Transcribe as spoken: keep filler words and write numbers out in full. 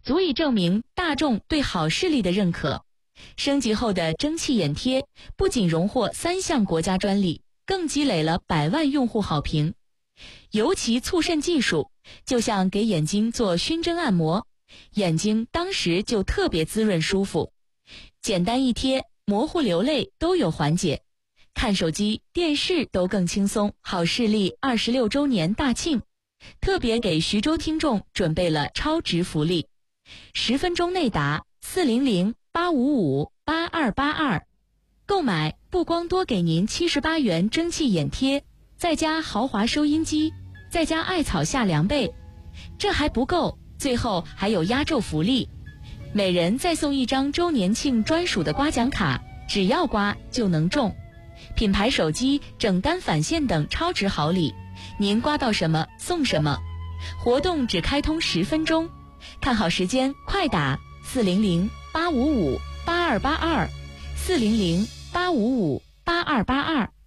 足以证明大众对好视力的认可。升级后的蒸汽眼贴不仅荣获三项国家专利，更积累了百万用户好评。尤其促渗技术，就像给眼睛做熏蒸按摩，眼睛当时就特别滋润舒服。简单一贴，模糊流泪都有缓解，看手机、电视都更轻松。好视力二十六周年大庆，特别给徐州听众准备了超值福利，十分钟内答四零零八五五八二八二，购买不光多给您七十八元蒸汽眼贴，再加豪华收音机，再加艾草夏凉被。这还不够，最后还有压轴福利，每人再送一张周年庆专属的刮奖卡，只要刮就能中。品牌手机、整单返现等超值好礼，您刮到什么送什么。活动只开通十分钟，看好时间，快打四零零八五五八二八二，四零零八五五八二八二。